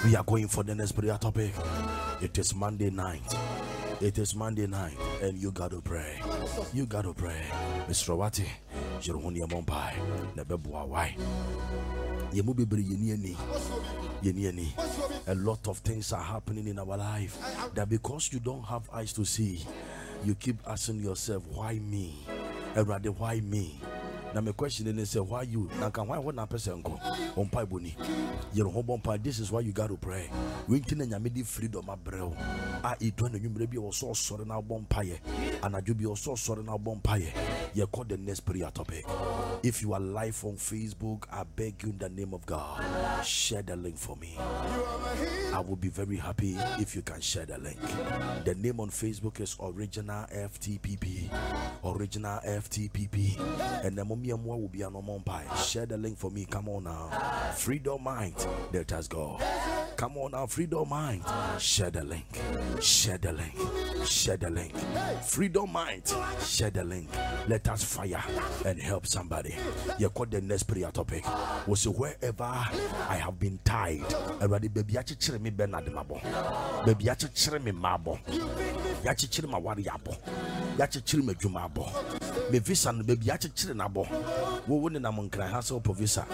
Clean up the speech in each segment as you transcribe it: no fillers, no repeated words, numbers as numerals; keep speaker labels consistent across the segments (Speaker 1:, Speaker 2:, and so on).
Speaker 1: We are going for the next prayer topic. It is Monday night. It is Monday night, and you gotta pray. You gotta pray. Mr. Wati, Jerohonia Mompai, Nebebua, why? A lot of things are happening in our life that because you don't have eyes to see, you keep asking yourself, why me? And rather, why me? Now my question is, why you? Now can why what na person go? On pai boni. Your home pai. This is why you got to pray. We can nyame freedom abrew. It when you maybe also sorry now bon pai. And I do be also sorry now bon pai. You call the next prayer topic. If you are live on Facebook, I beg you in the name of God, share the link for me. I will be very happy if you can share the link. The name on Facebook is Original FTPP. Original FTPP. And the will be an pie. Share the link for me. Come on now. Freedom Mind. Let us go. Come on now. Freedom Mind. Share the link. Share the link. Share the link. Freedom Mind. Share the link. Let us fire and help somebody. You call the next prayer topic. Was so wherever I have been tied. Already baby yachi me Bernard Mabo. Baby yachi me Mabo. Yachi ma wariabo. Yachi me Jumabo. Me visa and baby yachi nabo. Wo woni na monkran ha so povisa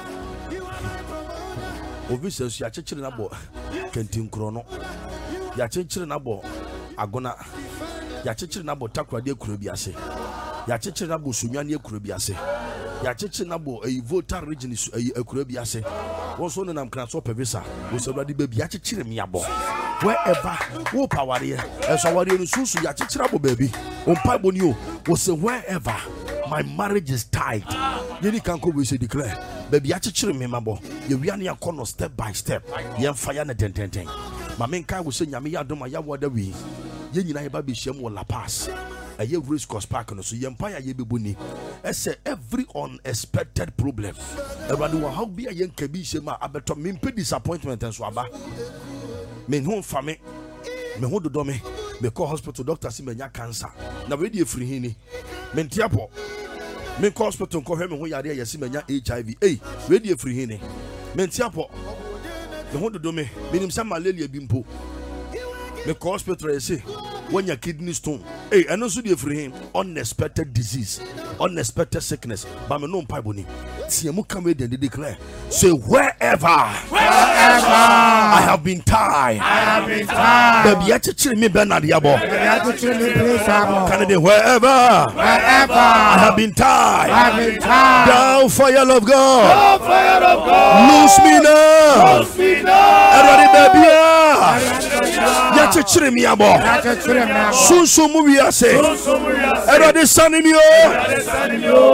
Speaker 1: ovisa su ya chechire na bo kentin kro no ya chechire na bo agona ya chechire na bo takrade kuro bi ase ya chechire na bo sunwane kuro bi ase ya chechire na bo voter region su kuro bi ase wo so na mkran so povisa wo so brade baby ya chechire me abo wherever wo paware eso ware no susu ya chechire abo baby on paibo ni o wo say wherever my marriage is tied. You can't go with declare. Baby, I teach me, mabo. You really are corner step by step. You fire na ten. My main car will say, Yamia do my yawa we. Yen baby shem will la pass. A year risk cost park on so empire ye be buni. I say every unexpected problem. Everyone how be a young kebi shema abeto mimpe disappointment and swaba. Men home family. Me hold the dummy. Me call hospital doctor see me nya cancer. Na ready free hini. Men tiapo. Men call hospital call him when you are there, you see me HIV. Hey, ready free hini. Men tiapo. Me hold the dummy. Me him some malaria bimpo. Me call hospital say when your kidney stone. Hey, and also the free him unexpected disease, unexpected sickness. But me no piboni. See mu come with and declare. Say wherever I have been tied. Baby, I me Bernard Yabo. Can it wherever I have been tied. Down fire of God. Loose me now. Everybody, baby. Yachichiri me abo. Sunsu movie I say. Everybody, sunny me.